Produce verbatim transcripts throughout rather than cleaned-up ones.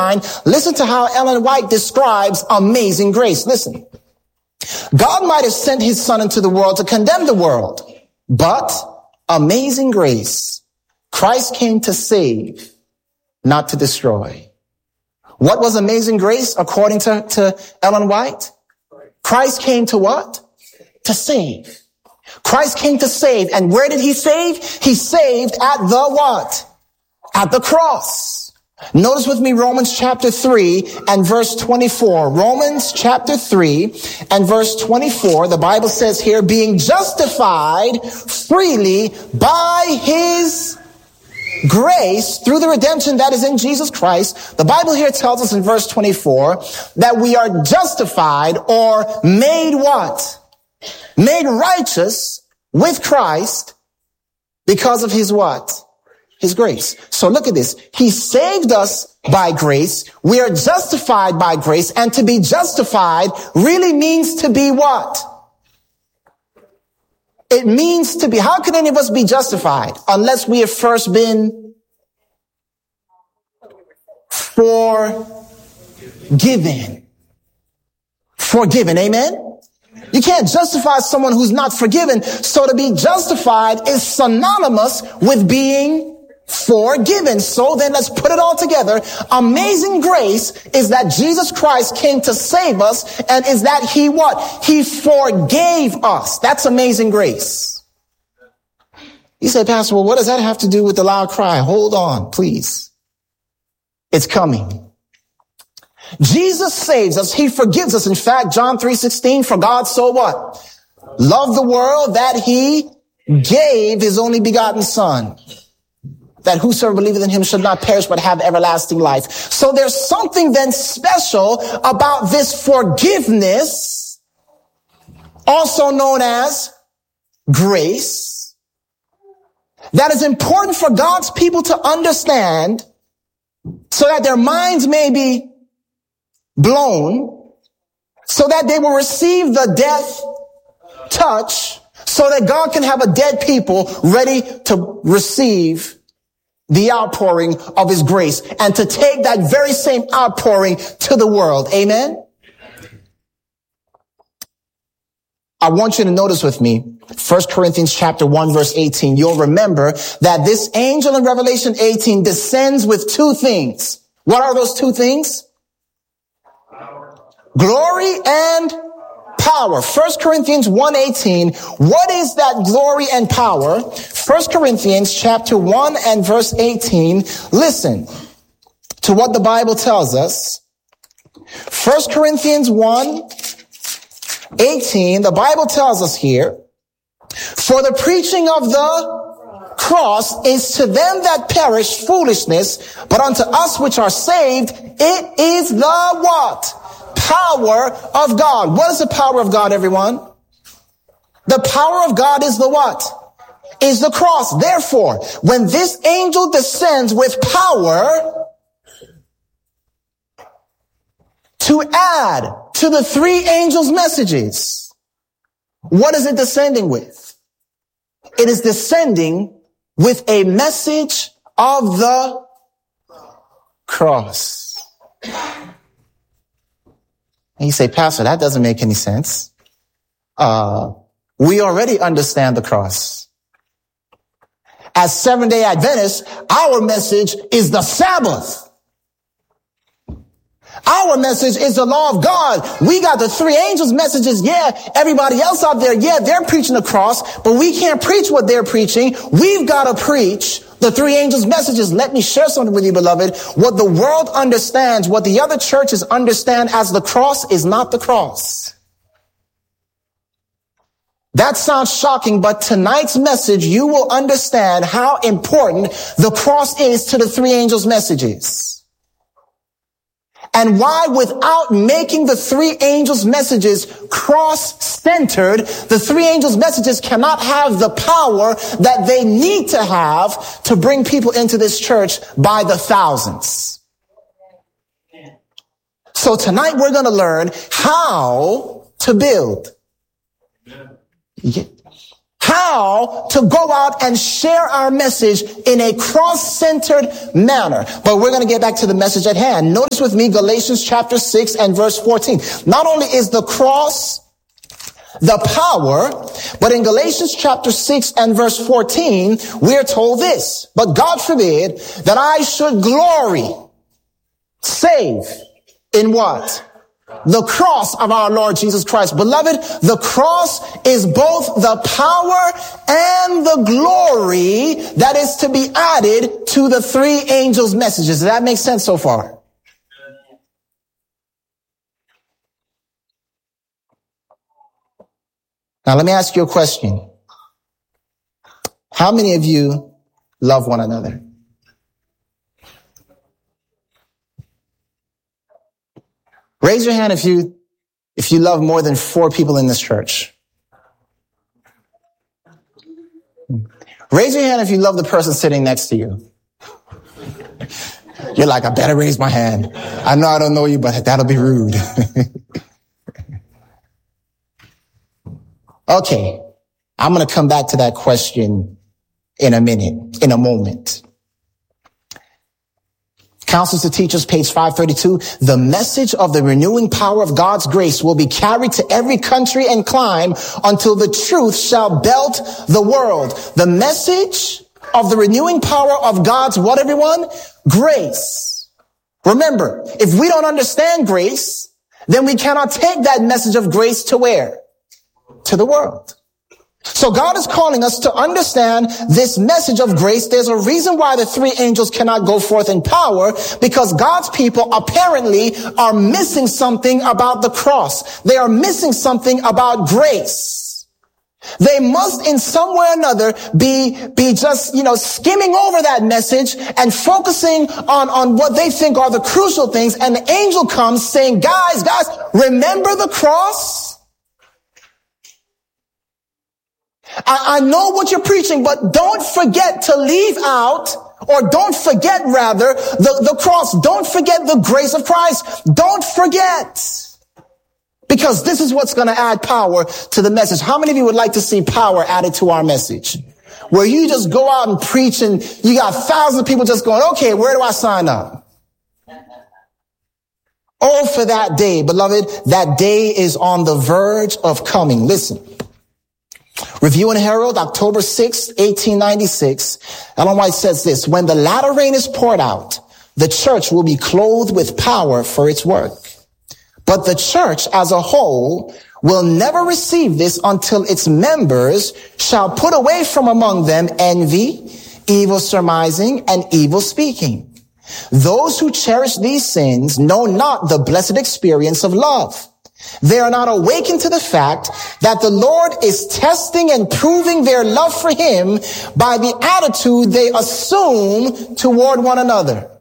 mind, listen to how Ellen White describes amazing grace. Listen. God might have sent his son into the world to condemn the world, but amazing grace, Christ came to save, not to destroy. What was amazing grace according to, to Ellen White? Christ came to what? To save. Christ came to save. And where did he save? He saved at the what? At the cross. Notice with me Romans chapter three and verse twenty-four. Romans chapter three and verse twenty-four. The Bible says here, being justified freely by his grace through the redemption that is in Jesus Christ. The Bible here tells us in verse twenty-four that we are justified or made what? Made righteous with Christ because of his what? His grace. So look at this. He saved us by grace. We are justified by grace. And to be justified really means to be what? It means to be, how can any of us be justified unless we have first been forgiven? Forgiven, amen? You can't justify someone who's not forgiven. So to be justified is synonymous with being forgiven. So then let's put it all together. Amazing grace is that Jesus Christ came to save us, and is that he what? He forgave us. That's amazing grace. You say, Pastor, well, what does that have to do with the loud cry? Hold on, please. It's coming. Jesus saves us. He forgives us. In fact, John three sixteen, for God so what? Loved the world that he gave his only begotten son, that whosoever believeth in him should not perish but have everlasting life. So there's something then special about this forgiveness, also known as grace, that is important for God's people to understand so that their minds may be blown, so that they will receive the death touch, so that God can have a dead people ready to receive the outpouring of his grace and to take that very same outpouring to the world. Amen. I want you to notice with me First Corinthians chapter one verse eighteen. You'll remember that this angel in Revelation eighteen descends with two things. What are those two things? Glory and power. First Corinthians one eighteen. What is that glory and power? First Corinthians chapter one and verse eighteen. Listen to what the Bible tells us. First Corinthians one eighteen. The Bible tells us here, for the preaching of the cross is to them that perish foolishness, but unto us which are saved, it is the what? Power of God. What is the power of God, everyone? The power of God is the what? Is the cross. Therefore, when this angel descends with power to add to the three angels' messages, what is it descending with? It is descending with a message of the cross. And you say, Pastor, that doesn't make any sense. Uh, we already understand the cross. As Seventh-day Adventists, our message is the Sabbath. Our message is the law of God. We got the three angels' messages. Yeah, everybody else out there, yeah, they're preaching the cross, but we can't preach what they're preaching. We've got to preach the three angels' messages. Let me share something with you, beloved. What the world understands, what the other churches understand as the cross is not the cross. That sounds shocking, but tonight's message, you will understand how important the cross is to the three angels' messages. And why, without making the three angels' messages cross-centered, the three angels' messages cannot have the power that they need to have to bring people into this church by the thousands. So tonight we're going to learn how to build. How how to go out and share our message in a cross-centered manner. But we're going to get back to the message at hand. Notice with me Galatians chapter six and verse fourteen. Not only is the cross the power, but in Galatians chapter six and verse fourteen, we're told this: but God forbid that I should glory, save in what? The cross of our Lord Jesus Christ. Beloved, the cross is both the power and the glory that is to be added to the three angels' messages. Does that make sense so far? Now, let me ask you a question. How many of you love one another? Raise your hand if you, if you love more than four people in this church. Raise your hand if you love the person sitting next to you. You're like, I better raise my hand. I know I don't know you, but that'll be rude. Okay, I'm going to come back to that question in a minute, in a moment. Counsels to Teachers, page five thirty-two. The message of the renewing power of God's grace will be carried to every country and clime until the truth shall belt the world. The message of the renewing power of God's what, everyone? Grace. Remember, if we don't understand grace, then we cannot take that message of grace to where? To the world. So God is calling us to understand this message of grace. There's a reason why the three angels cannot go forth in power, because God's people apparently are missing something about the cross. They are missing something about grace. They must in some way or another be, be just, you know, skimming over that message and focusing on, on what they think are the crucial things. And the angel comes saying, guys, guys, remember the cross? I, I know what you're preaching, but don't forget to leave out, or don't forget rather, the, the cross. Don't forget the grace of Christ. Don't forget. Because this is what's going to add power to the message. How many of you would like to see power added to our message? Where you just go out and preach and you got thousands of people just going, okay, where do I sign up? Oh, for that day, beloved, that day is on the verge of coming. Listen. Review and Herald, October sixth, eighteen ninety-six. Ellen White says this: when the latter rain is poured out, the church will be clothed with power for its work. But the church as a whole will never receive this until its members shall put away from among them envy, evil surmising, and evil speaking. Those who cherish these sins know not the blessed experience of love. They are not awakened to the fact that the Lord is testing and proving their love for him by the attitude they assume toward one another.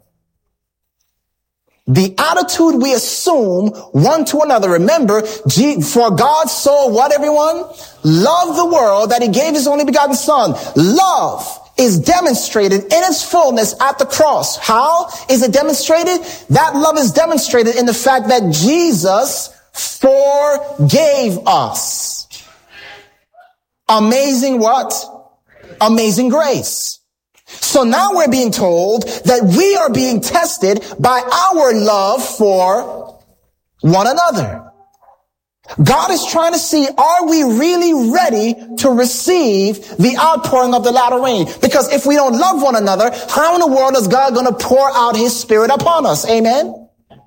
The attitude we assume one to another. Remember, for God so what, everyone? Loved the world that he gave his only begotten son. Love is demonstrated in its fullness at the cross. How is it demonstrated? That love is demonstrated in the fact that Jesus forgave us. Amazing what? Amazing grace. So now we're being told that we are being tested by our love for one another. God is trying to see, are we really ready to receive the outpouring of the latter rain? Because if we don't love one another, how in the world is God going to pour out his spirit upon us? Amen.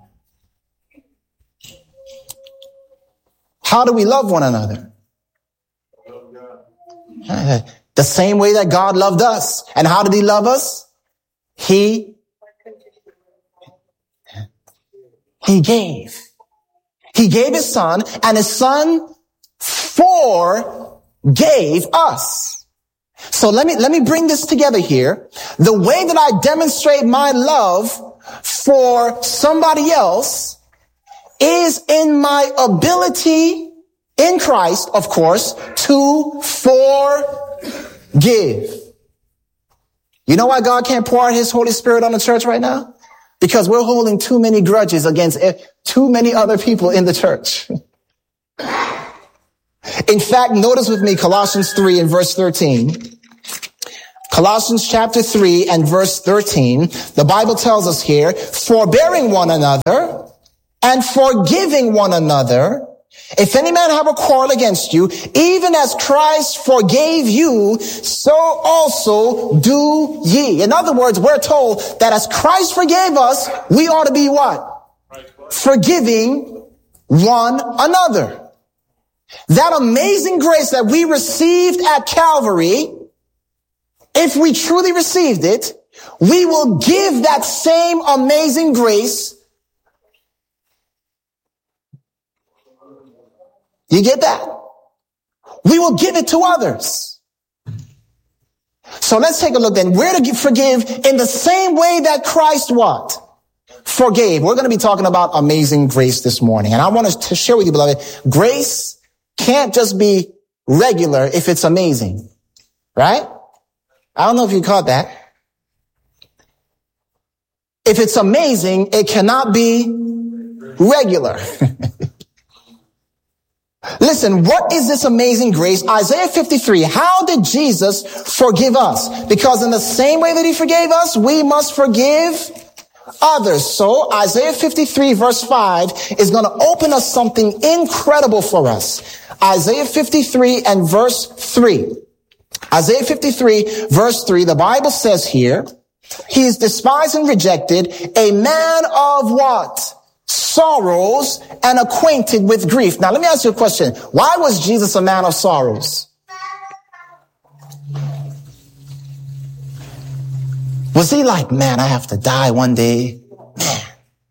How do we love one another? The same way that God loved us. And how did he love us? He, he gave. He gave his son, and his son forgave us. So let me, let me bring this together here. The way that I demonstrate my love for somebody else is in my ability in Christ, of course, to forgive. You know why God can't pour out his Holy Spirit on the church right now? Because we're holding too many grudges against too many other people in the church. In fact, notice with me Colossians three and verse thirteen. Colossians chapter three and verse thirteen. The Bible tells us here, forbearing one another and forgiving one another. If any man have a quarrel against you, even as Christ forgave you, so also do ye. In other words, we're told that as Christ forgave us, we ought to be what? Forgiving one another. That amazing grace that we received at Calvary, if we truly received it, we will give that same amazing grace. You get that? We will give it to others. So let's take a look then. We're to forgive in the same way that Christ what? Forgave. We're going to be talking about amazing grace this morning. And I want to share with you, beloved, grace can't just be regular if it's amazing. Right? I don't know if you caught that. If it's amazing, it cannot be regular. Listen, what is this amazing grace? Isaiah fifty-three. How did Jesus forgive us? Because in the same way that he forgave us, we must forgive others. So Isaiah fifty-three verse five is going to open us something incredible for us. Isaiah fifty-three and verse three. Isaiah fifty-three verse three, the Bible says here, he is despised and rejected, a man of what? Sorrows and acquainted with grief. Now, let me ask you a question. Why was Jesus a man of sorrows? Was he like, man, I have to die one day? Man,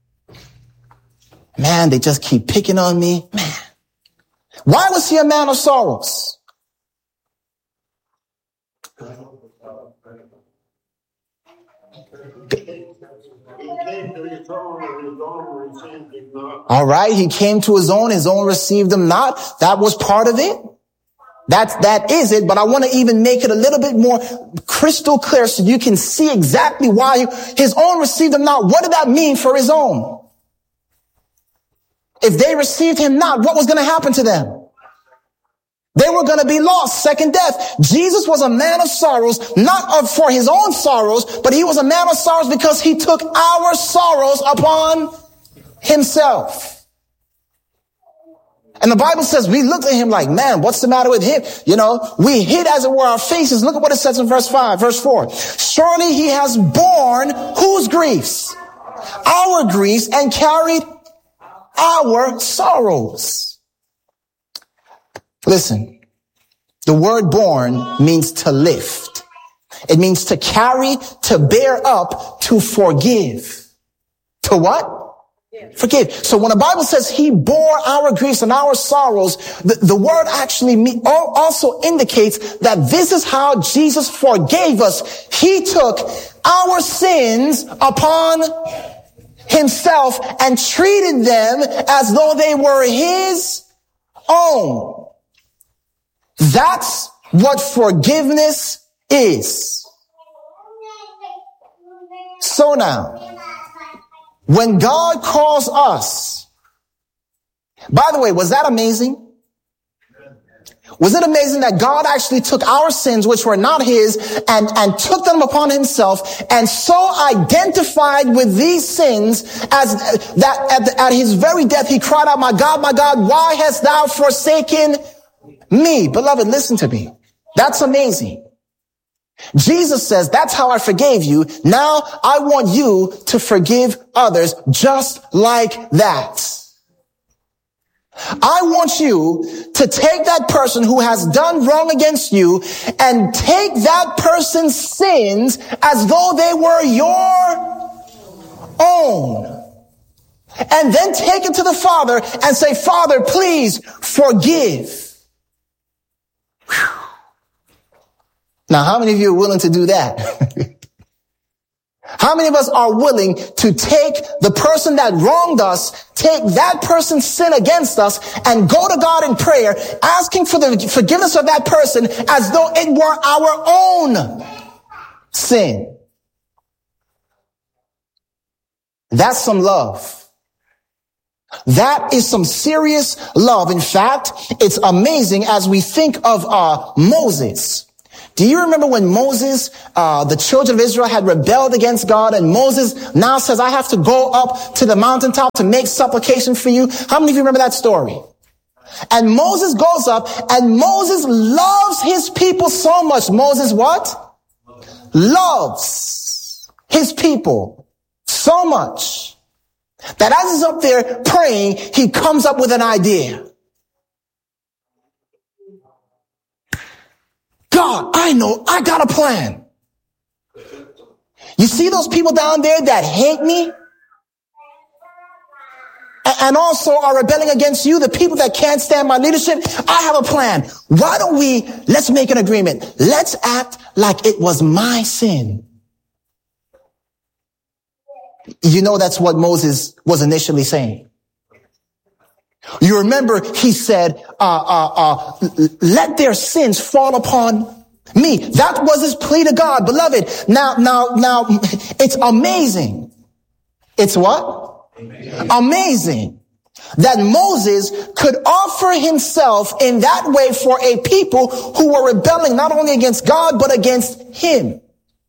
man, they just keep picking on me. Man. Why was he a man of sorrows? All right, he came to his own, his own received him not. That was part of it. That's, that is it, but I want to even make it a little bit more crystal clear so you can see exactly why his own received him not. What did that mean for his own? If they received him not, what was going to happen to them? They were going to be lost, second death. Jesus was a man of sorrows, not of, for his own sorrows, but he was a man of sorrows because he took our sorrows upon himself. And the Bible says we looked at him like, man, what's the matter with him? You know, we hid as it were our faces. Look at what it says in verse five, verse four. Surely he has borne whose griefs? Our griefs, and carried our sorrows. Listen, the word borne means to lift. It means to carry, to bear up, to forgive. To what? Forgive. So when the Bible says he bore our griefs and our sorrows, the, the word actually me, also indicates that this is how Jesus forgave us. He took our sins upon himself and treated them as though they were his own. That's what forgiveness is. So now, when God calls us, by the way, was that amazing? Was it amazing that God actually took our sins, which were not his, and, and took them upon himself, and so identified with these sins as that at, the, at his very death, he cried out, my God, my God, why hast thou forsaken me? Beloved, listen to me. That's amazing. Jesus says, that's how I forgave you. Now I want you to forgive others just like that. I want you to take that person who has done wrong against you and take that person's sins as though they were your own. And then take it to the Father and say, Father, please forgive. Whew. Now, how many of you are willing to do that? How many of us are willing to take the person that wronged us, take that person's sin against us, and go to God in prayer, asking for the forgiveness of that person as though it were our own sin? That's some love. That is some serious love. In fact, it's amazing as we think of uh Moses. Do you remember when Moses, uh the children of Israel had rebelled against God, and Moses now says, I have to go up to the mountaintop to make supplication for you? How many of you remember that story? And Moses goes up, and Moses loves his people so much. Moses what? Loves his people so much that as he's up there praying, he comes up with an idea. God, I know, I got a plan. You see those people down there that hate me and also are rebelling against you, the people that can't stand my leadership? I have a plan. Why don't we, let's make an agreement. Let's act like it was my sin. You know, that's what Moses was initially saying. You remember he said, uh, uh, uh, let their sins fall upon me. That was his plea to God, beloved. Now, now, now, it's amazing. It's what? Amazing. Amazing that Moses could offer himself in that way for a people who were rebelling not only against God, but against him.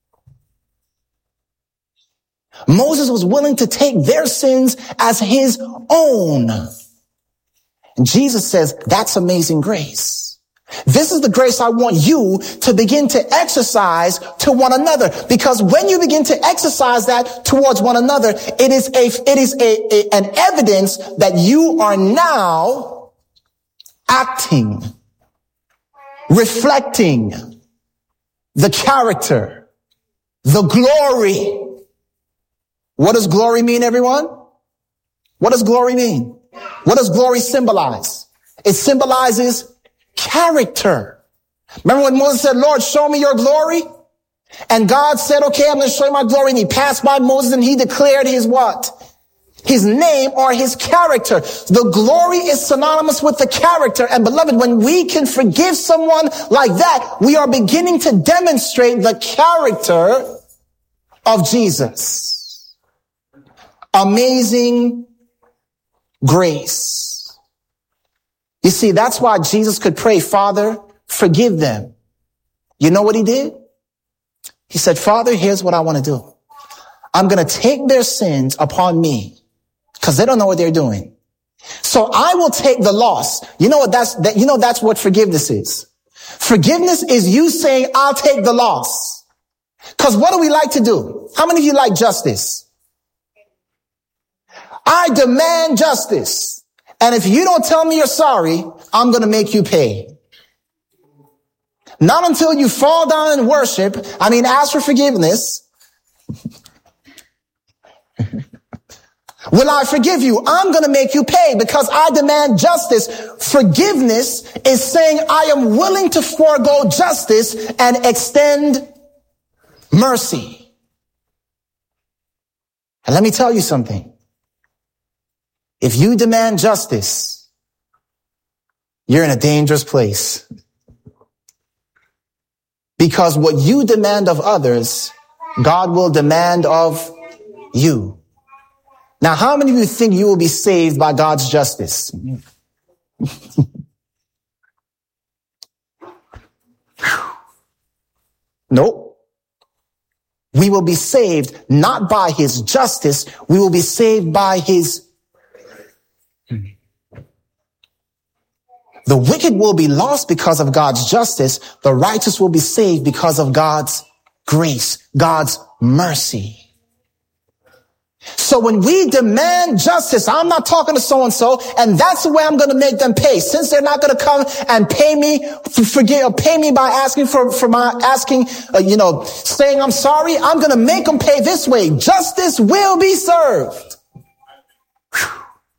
Moses was willing to take their sins as his own. And Jesus says, that's amazing grace. This is the grace I want you to begin to exercise to one another. Because when you begin to exercise that towards one another, it is a, it is a, a an evidence that you are now acting, reflecting the character, the glory. What does glory mean, everyone? What does glory mean? What does glory symbolize? It symbolizes character. Remember when Moses said, Lord, show me your glory? And God said, okay, I'm going to show you my glory. And he passed by Moses and he declared his what? His name or his character. The glory is synonymous with the character. And beloved, when we can forgive someone like that, we are beginning to demonstrate the character of Jesus. Amazing grace. You see, that's why Jesus could pray, Father, forgive them. You know what he did? He said, Father, here's what I want to do. I'm going to take their sins upon me because they don't know what they're doing. So I will take the loss. You know what that's, that, you know, that's what forgiveness is. Forgiveness is you saying, I'll take the loss. Because what do we like to do? How many of you like justice? I demand justice. And if you don't tell me you're sorry, I'm going to make you pay. Not until you fall down and worship. I mean, ask for forgiveness. Will I forgive you? I'm going to make you pay because I demand justice. Forgiveness is saying I am willing to forego justice and extend mercy. And let me tell you something. If you demand justice, you're in a dangerous place. Because what you demand of others, God will demand of you. Now, how many of you think you will be saved by God's justice? Nope. We will be saved not by his justice. We will be saved by his. The wicked will be lost because of God's justice. The righteous will be saved because of God's grace, God's mercy. So when we demand justice, I'm not talking to so-and-so, and that's the way I'm going to make them pay. Since they're not going to come and pay me, forgive, or pay me by asking for, for my asking, uh, you know, saying I'm sorry, I'm going to make them pay this way. Justice will be served. Whew.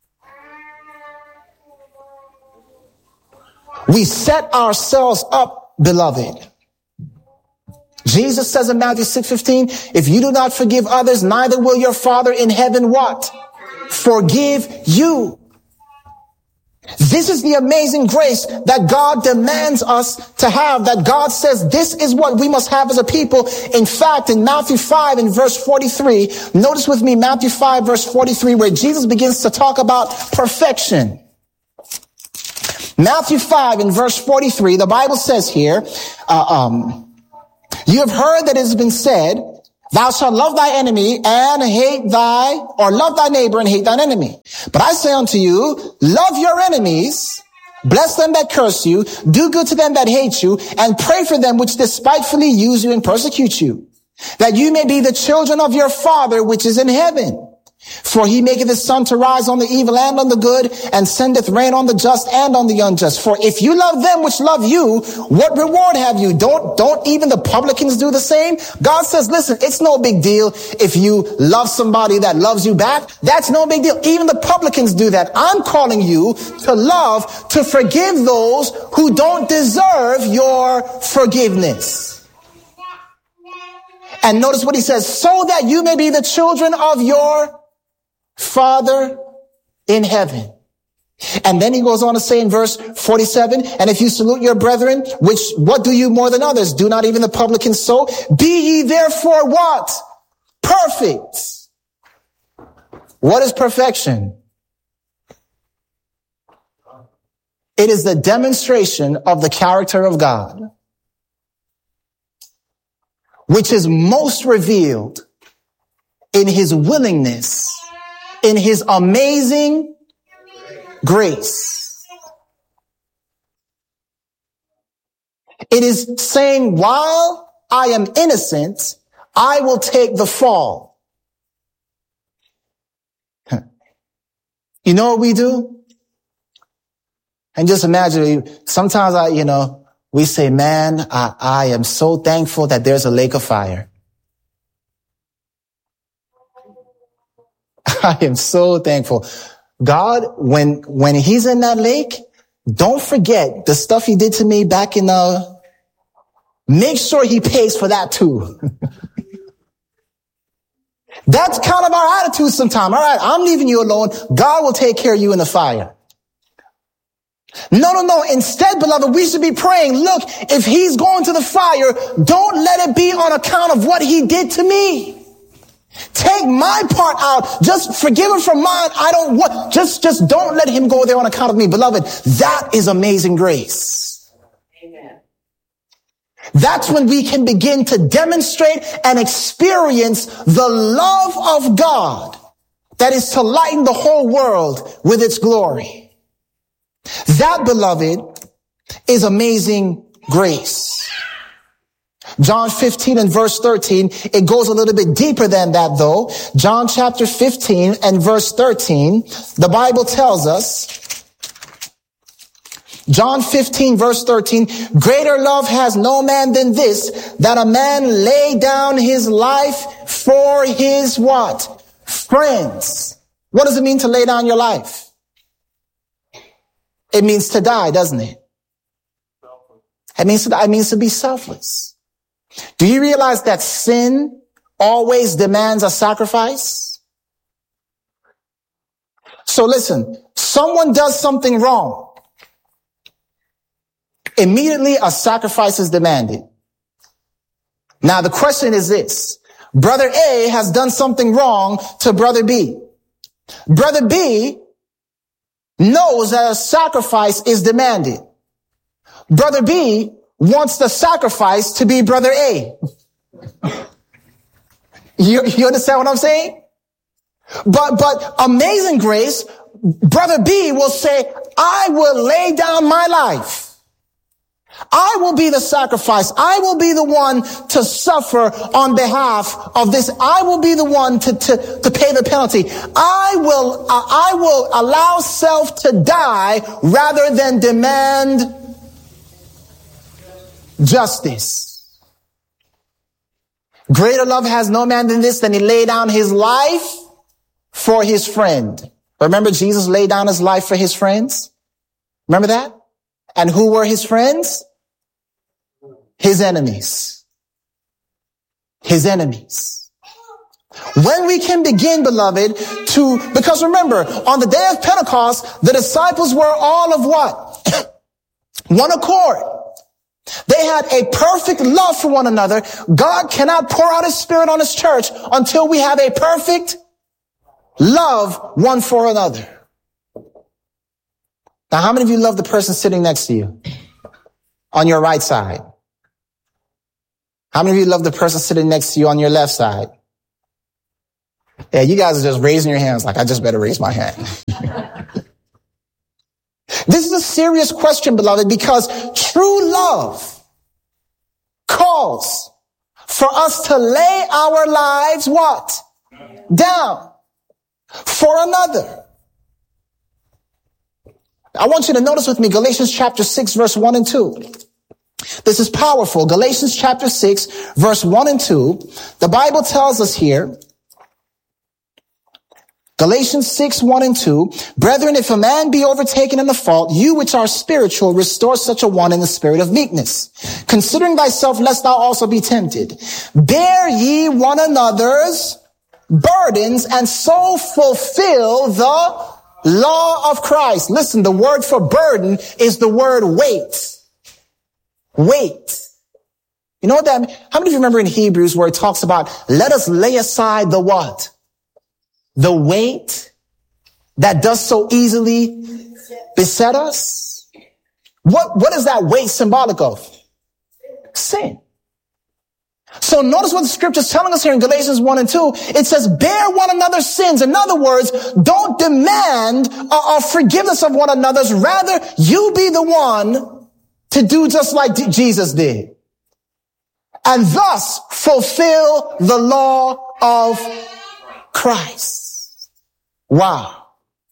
We set ourselves up, beloved. Jesus says in Matthew six fifteen, if you do not forgive others, neither will your Father in heaven what? Forgive you. This is the amazing grace that God demands us to have, that God says this is what we must have as a people. In fact, in Matthew five in verse forty-three, notice with me Matthew five verse forty-three, where Jesus begins to talk about perfection. Matthew five in verse forty-three, the Bible says here, uh, um, you have heard that it has been said, thou shalt love thy enemy and hate thy, or love thy neighbor and hate thine enemy. But I say unto you, love your enemies, bless them that curse you, do good to them that hate you, and pray for them which despitefully use you and persecute you, that you may be the children of your Father which is in heaven. For he maketh his sun to rise on the evil and on the good, and sendeth rain on the just and on the unjust. For if you love them which love you, what reward have you? Don't, don't even the publicans do the same? God says, listen, it's no big deal if you love somebody that loves you back. That's no big deal. Even the publicans do that. I'm calling you to love, to forgive those who don't deserve your forgiveness. And notice what he says, so that you may be the children of your Father in heaven. And then he goes on to say in verse forty-seven, and if you salute your brethren, which, what do you more than others? Do not even the publicans so? Be ye therefore what? Perfect. What is perfection? It is the demonstration of the character of God, which is most revealed in his willingness, in his amazing grace. It is saying, while I am innocent, I will take the fall. You know what we do? And just imagine, sometimes I, you know, we say, man, I, I am so thankful that there's a lake of fire. I am so thankful. God, when, when he's in that lake, don't forget the stuff he did to me back in, uh, make sure he pays for that too. That's kind of our attitude sometimes. All right, I'm leaving you alone. God will take care of you in the fire. No, no, no. Instead, beloved, we should be praying, look, if he's going to the fire, don't let it be on account of what he did to me. Take my part out. Just forgive him from mine. I don't want, just, just don't let him go there on account of me. Beloved, that is amazing grace. Amen. That's when we can begin to demonstrate and experience the love of God that is to lighten the whole world with its glory. That, beloved, is amazing grace. John fifteen and verse thirteen, it goes a little bit deeper than that though. John chapter fifteen and verse thirteen, the Bible tells us, John fifteen verse thirteen, greater love has no man than this, that a man lay down his life for his what? Friends. What does it mean to lay down your life? It means to die, doesn't it? It means to die. It means to be selfless. Do you realize that sin always demands a sacrifice? So listen, someone does something wrong. Immediately a sacrifice is demanded. Now the question is this. Brother A has done something wrong to brother B. Brother B knows that a sacrifice is demanded. Brother B wants the sacrifice to be brother A. You, you understand what I'm saying? But, but amazing grace, brother B will say, I will lay down my life. I will be the sacrifice. I will be the one to suffer on behalf of this. I will be the one to, to, to pay the penalty. I will, uh, I will allow self to die rather than demand justice. Greater love has no man than this, than he laid down his life for his friend. Remember, Jesus laid down his life for his friends? Remember that? And who were his friends? His enemies. His enemies. When we can begin, beloved, to, because remember, on the day of Pentecost, the disciples were all of what? One accord. They had a perfect love for one another. God cannot pour out his Spirit on his church until we have a perfect love one for another. Now, how many of you love the person sitting next to you on your right side? How many of you love the person sitting next to you on your left side? Yeah, you guys are just raising your hands like, I just better raise my hand. This is a serious question, beloved, because true love calls for us to lay our lives what? Down for another. I want you to notice with me Galatians chapter six, verse one and two. This is powerful. Galatians chapter six, verse one and two. The Bible tells us here, Galatians six, one and two, brethren, if a man be overtaken in the fault, you which are spiritual, restore such a one in the spirit of meekness, considering thyself, lest thou also be tempted. Bear ye one another's burdens, and so fulfill the law of Christ. Listen, the word for burden is the word weight. Weight. You know what that means? How many of you remember in Hebrews where it talks about, let us lay aside the what? The weight that does so easily beset us? What, what is that weight symbolic of? Sin. So notice what the scripture is telling us here in Galatians one and two. It says, bear one another's sins. In other words, don't demand a, a forgiveness of one another's. Rather, you be the one to do just like Jesus did. And thus fulfill the law of Christ. Wow.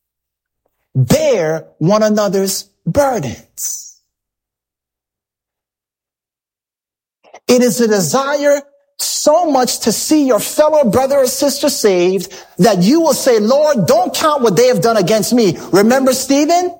Bear one another's burdens. It is a desire so much to see your fellow brother or sister saved that you will say, Lord, don't count what they have done against me. Remember Stephen?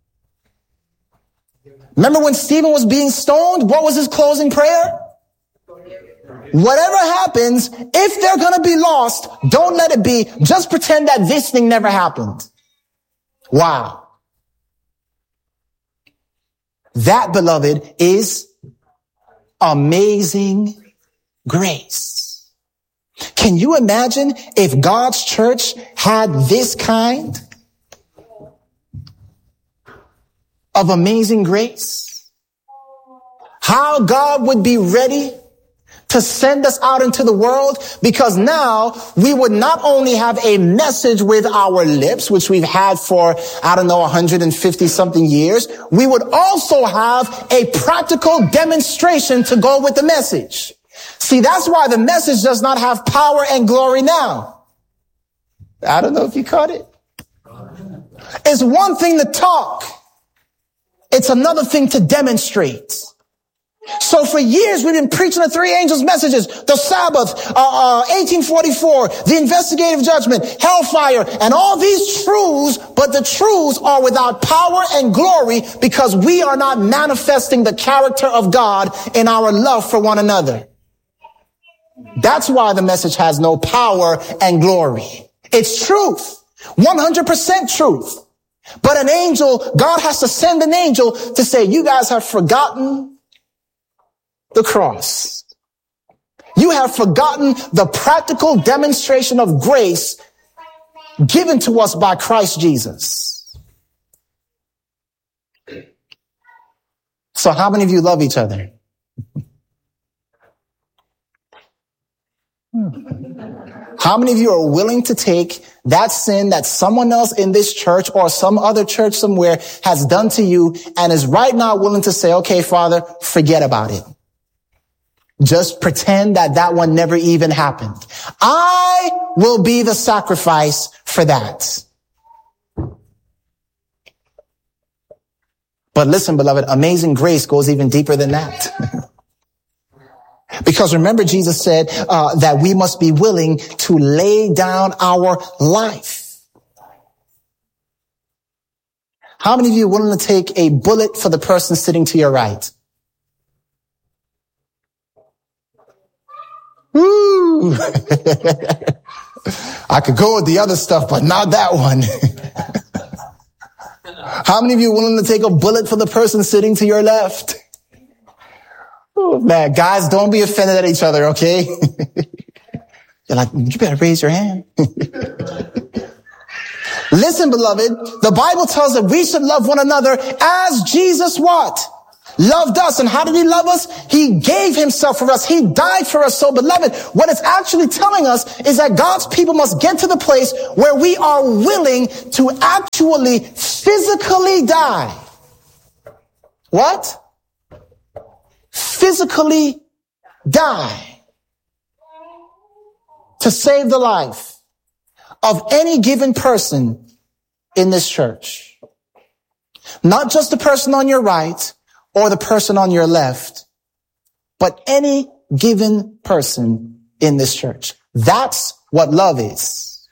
Remember when Stephen was being stoned? What was his closing prayer? Whatever happens, if they're going to be lost, don't let it be. Just pretend that this thing never happened. Wow. That, beloved, is amazing grace. Can you imagine if God's church had this kind of amazing grace? How God would be ready to send us out into the world, because now we would not only have a message with our lips, which we've had for, I don't know, one hundred fifty something years. We would also have a practical demonstration to go with the message. See, that's why the message does not have power and glory now. I don't know if you caught it. It's one thing to talk. It's another thing to demonstrate. So for years, we've been preaching the three angels' messages, the Sabbath, uh, uh, eighteen forty-four, the investigative judgment, hellfire, and all these truths, but the truths are without power and glory because we are not manifesting the character of God in our love for one another. That's why the message has no power and glory. It's truth, one hundred percent truth. But an angel, God has to send an angel to say, you guys have forgotten the cross. You have forgotten the practical demonstration of grace given to us by Christ Jesus. So how many of you love each other? How many of you are willing to take that sin that someone else in this church or some other church somewhere has done to you and is right now willing to say, okay, Father, forget about it. Just pretend that that one never even happened. I will be the sacrifice for that. But listen, beloved, amazing grace goes even deeper than that. Because remember, Jesus said uh, that we must be willing to lay down our life. How many of you are willing to take a bullet for the person sitting to your right? Woo! I could go with the other stuff, but not that one. How many of you are willing to take a bullet for the person sitting to your left? Oh, man, guys, don't be offended at each other, okay? You're like, you better raise your hand. Listen, beloved, the Bible tells that we should love one another as Jesus what? Loved us. And how did he love us? He gave himself for us. He died for us. So, beloved, what it's actually telling us is that God's people must get to the place where we are willing to actually physically die. What? Physically die to save the life of any given person in this church. Not just the person on your right or the person on your left, but any given person in this church. That's what love is.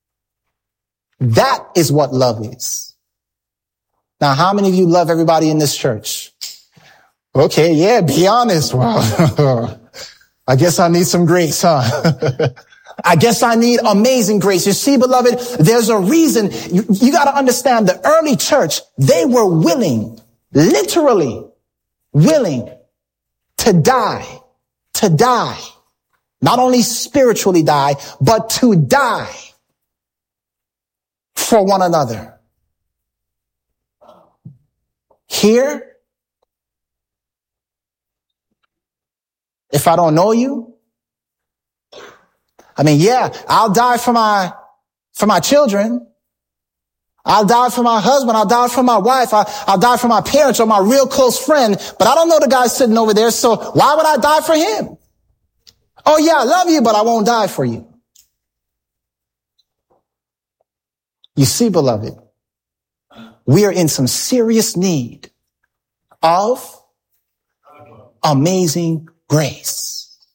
That is what love is. Now, how many of you love everybody in this church? Okay, yeah, be honest. Wow. I guess I need some grace, huh? I guess I need amazing grace. You see, beloved, there's a reason. You, you got to understand the early church, they were willing, literally willing to die, to die, not only spiritually die, but to die for one another. Here, if I don't know you, I mean, yeah, I'll die for my, for my children. I'll die for my husband. I'll die for my wife. I, I'll die for my parents or my real close friend. But I don't know the guy sitting over there. So why would I die for him? Oh yeah, I love you, but I won't die for you. You see, beloved, we are in some serious need of amazing grace.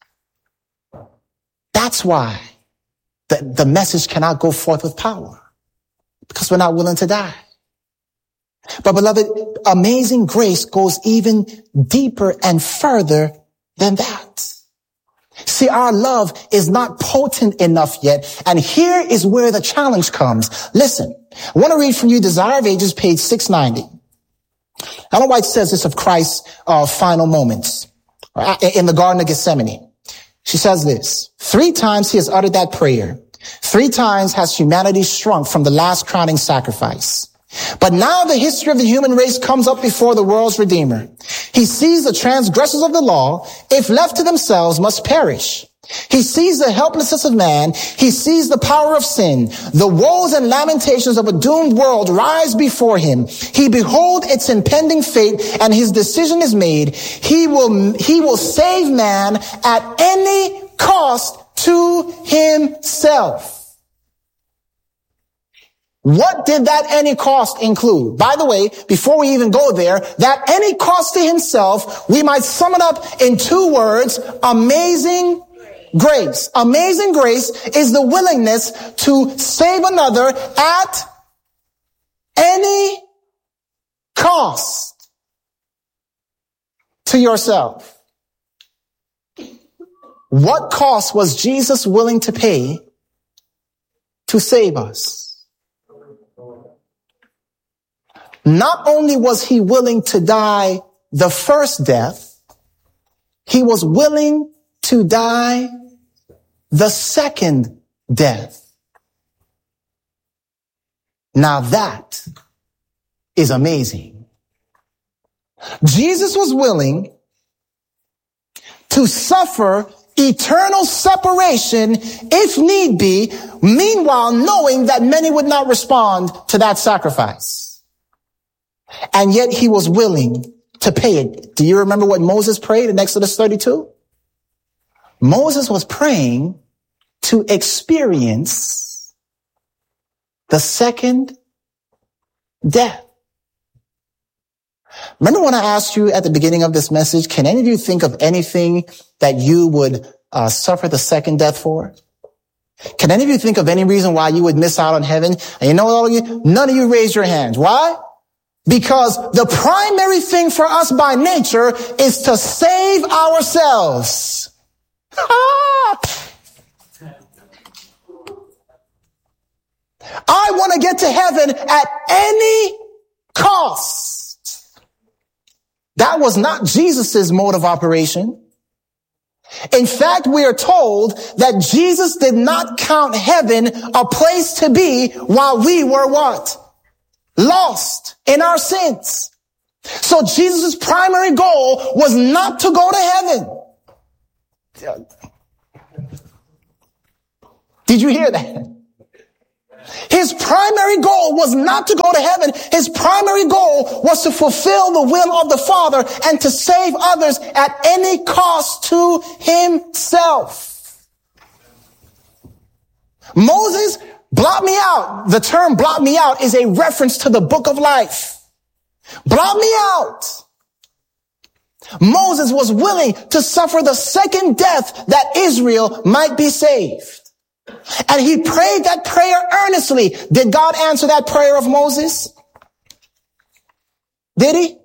That's why the, the message cannot go forth with power, because we're not willing to die. But beloved, amazing grace goes even deeper and further than that. See, our love is not potent enough yet. And here is where the challenge comes. Listen, I want to read from you Desire of Ages, page six ninety. Ellen White says this of Christ's uh, final moments in the Garden of Gethsemane. She says this: three times he has uttered that prayer. Three times has humanity shrunk from the last crowning sacrifice. But now the history of the human race comes up before the world's Redeemer. He sees the transgressors of the law, if left to themselves, must perish. He sees the helplessness of man. He sees the power of sin. The woes and lamentations of a doomed world rise before him. He beholds its impending fate, and his decision is made. He will, he will save man at any cost to himself. What did that any cost include? By the way, before we even go there, that any cost to himself, we might sum it up in two words: amazing grace. Amazing grace is the willingness to save another at any cost to yourself. What cost was Jesus willing to pay to save us? Not only was he willing to die the first death, he was willing to die the second death. Now that is amazing. Jesus was willing to suffer eternal separation if need be, meanwhile knowing that many would not respond to that sacrifice. And yet he was willing to pay it. Do you remember what Moses prayed in Exodus thirty-two? Moses was praying to experience the second death. Remember when I asked you at the beginning of this message, can any of you think of anything that you would uh, suffer the second death for? Can any of you think of any reason why you would miss out on heaven? And you know what, all of you? None of you raised your hands. Why? Because the primary thing for us by nature is to save ourselves. I want to get to heaven at any cost. That was not Jesus's mode of operation. In fact, we are told that Jesus did not count heaven a place to be while we were what? Lost in our sins. So Jesus' primary goal was not to go to heaven. Did you hear that? His primary goal was not to go to heaven. His primary goal was to fulfill the will of the Father and to save others at any cost to himself. Moses, blot me out. The term blot me out is a reference to the book of life. Blot me out. Moses was willing to suffer the second death that Israel might be saved. And he prayed that prayer earnestly. Did God answer that prayer of Moses? Did he?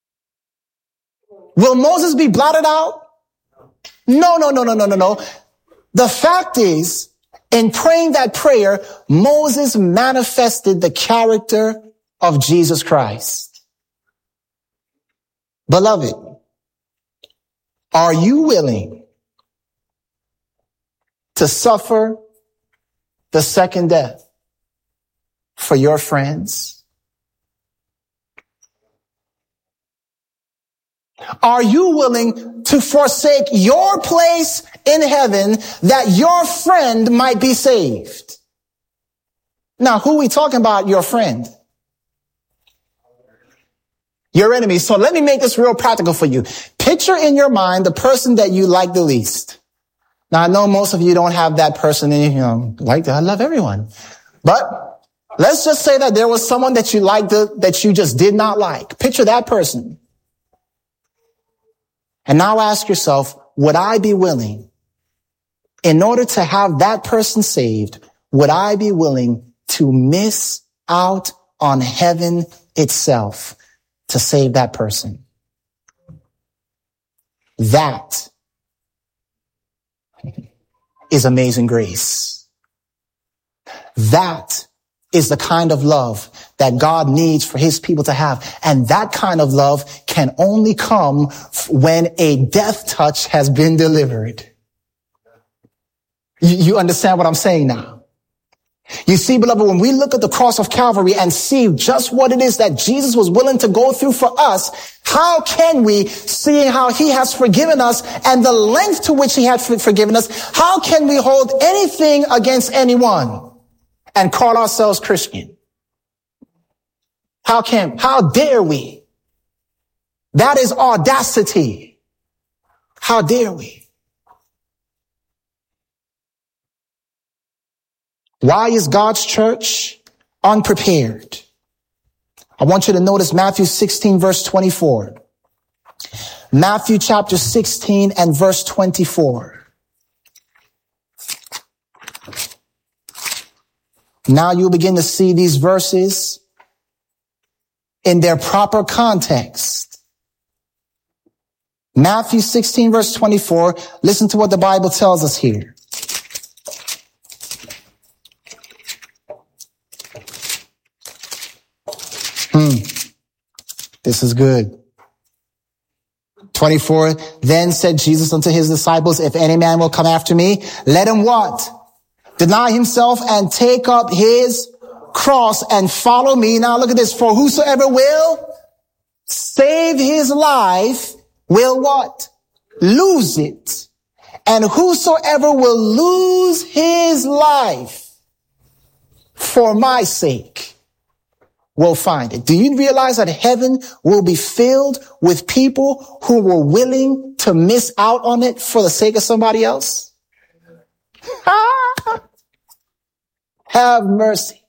Will Moses be blotted out? No, no, no, no, no, no, no. The fact is, in praying that prayer, Moses manifested the character of Jesus Christ. Beloved, are you willing to suffer the second death for your friends? Are you willing to forsake your place in heaven that your friend might be saved? Now, who are we talking about, your friend? Your enemy. So let me make this real practical for you. Picture in your mind the person that you like the least. Now, I know most of you don't have that person in you, know, like, I love everyone. But let's just say that there was someone that you liked, that you just did not like. Picture that person. And now ask yourself, would I be willing, in order to have that person saved, would I be willing to miss out on heaven itself to save that person? That is amazing grace. That is the kind of love that God needs for his people to have. And that kind of love can only come when a death touch has been delivered. You, you understand what I'm saying now? You see, beloved, when we look at the cross of Calvary and see just what it is that Jesus was willing to go through for us, how can we, seeing how he has forgiven us and the length to which he had forgiven us, how can we hold anything against anyone and call ourselves Christian? How can, how dare we? That is audacity. How dare we? Why is God's church unprepared? I want you to notice Matthew sixteen, verse twenty-four. Matthew chapter sixteen and verse twenty-four. Now you'll begin to see these verses in their proper context. Matthew sixteen, verse twenty-four. Listen to what the Bible tells us here. Hmm. This is good. twenty-four. Then said Jesus unto his disciples, if any man will come after me, let him what? Deny himself and take up his cross and follow me. Now look at this. For whosoever will save his life will what? Lose it. And whosoever will lose his life for my sake will find it. Do you realize that heaven will be filled with people who were willing to miss out on it for the sake of somebody else? Have mercy.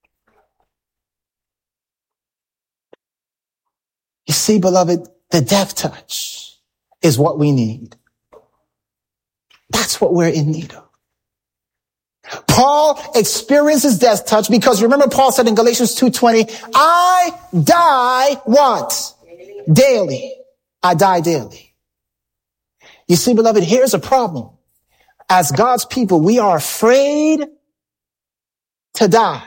You see, beloved, the death touch is what we need. That's what we're in need of. Paul experiences death touch because remember Paul said in Galatians two twenty, I die what? Daily. I die daily. You see, beloved, here's a problem. as God's people, we are afraid to die.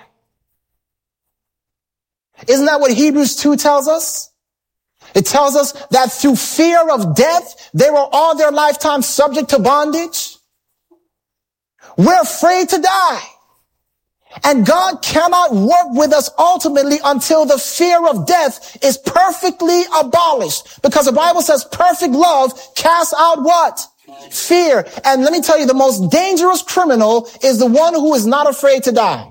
Isn't that what Hebrews two tells us? It tells us that through fear of death, they were all their lifetime subject to bondage. We're afraid to die. And God cannot work with us ultimately until the fear of death is perfectly abolished. Because the Bible says perfect love casts out what? Fear. And let me tell you, the most dangerous criminal is the one who is not afraid to die.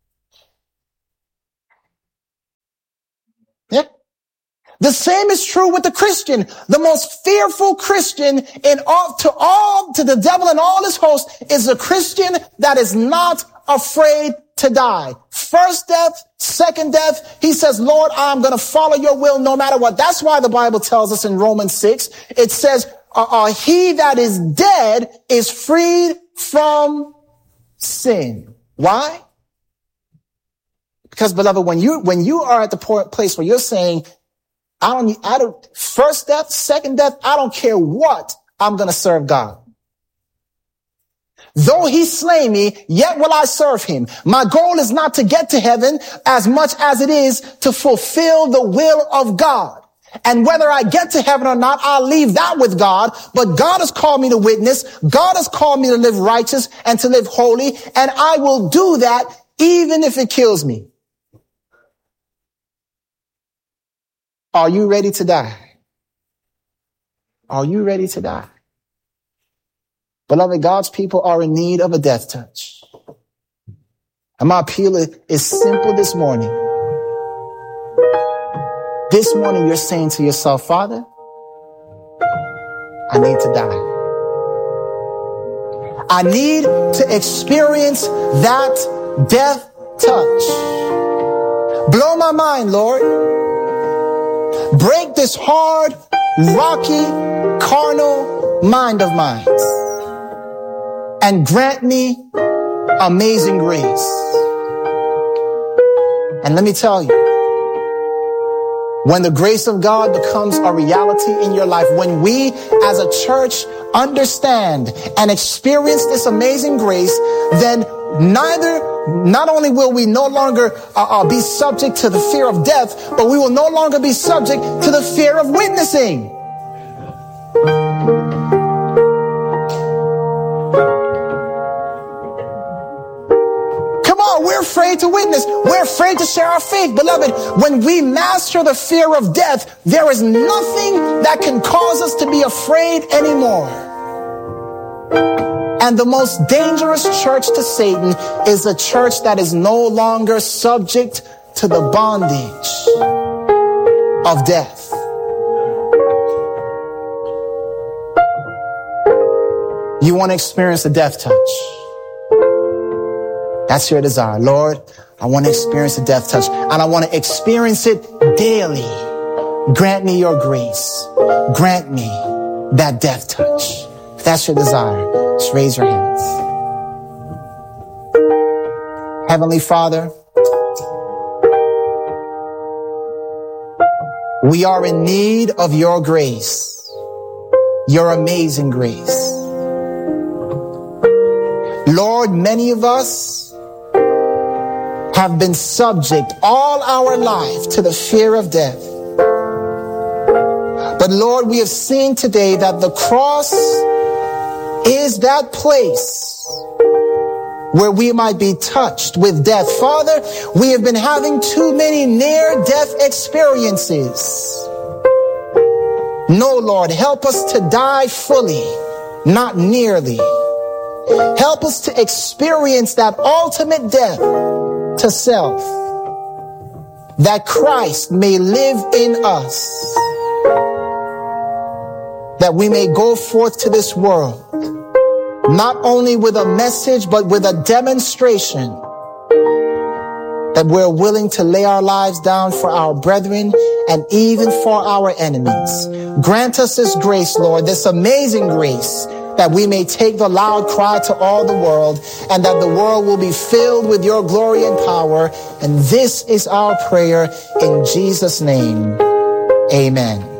Yeah. The same is true with the Christian. The most fearful Christian in all, to all, to the devil and all his hosts is a Christian that is not afraid to die. First death, second death. He says, Lord, I'm going to follow your will no matter what. That's why the Bible tells us in Romans six, it says, uh, uh, he that is dead is freed from sin. Why? Because, beloved, when you, when you are at the place where you're saying, I don't, I don't, first death, second death, I don't care what, I'm going to serve God. Though he slay me, yet will I serve him. My goal is not to get to heaven as much as it is to fulfill the will of God. And whether I get to heaven or not, I'll leave that with God. But God has called me to witness. God has called me to live righteous and to live holy. And I will do that even if it kills me. Are you ready to die? Are you ready to die? Beloved, God's people are in need of a death touch. And my appeal is simple this morning. This morning you're saying to yourself, Father, I need to die. I need to experience that death touch. Blow my mind, Lord. Break this hard, rocky, carnal mind of mine. And grant me amazing grace. And let me tell you, when the grace of God becomes a reality in your life, when we as a church understand and experience this amazing grace, then neither, not only will we no longer uh, uh, be subject to the fear of death, but we will no longer be subject to the fear of witnessing. We're afraid to witness. We're afraid to share our faith. Beloved, when we master the fear of death, there is nothing that can cause us to be afraid anymore. And the most dangerous church to Satan is a church that is no longer subject to the bondage of death. You want to experience a death touch. That's your desire. Lord, I want to experience a death touch, and I want to experience it daily. Grant me your grace. Grant me that death touch. If that's your desire, just raise your hands. Heavenly Father, we are in need of your grace, your amazing grace. Lord, many of us have been subject all our life to the fear of death. But Lord, we have seen today that the cross is that place where we might be touched with death. Father, we have been having too many near-death experiences. No, Lord, help us to die fully, not nearly. Help us to experience that ultimate death to self, that Christ may live in us, that we may go forth to this world, not only with a message, but with a demonstration that we're willing to lay our lives down for our brethren and even for our enemies. Grant us this grace, Lord, this amazing grace, that we may take the loud cry to all the world, and that the world will be filled with your glory and power. And this is our prayer in Jesus' name. Amen.